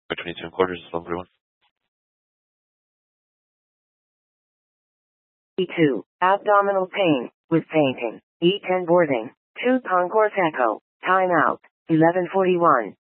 By 22 and quarters, Islam 41. E2. Abdominal pain, with fainting. E10 boarding. 2 Concourse Echo. Time out. 11:41.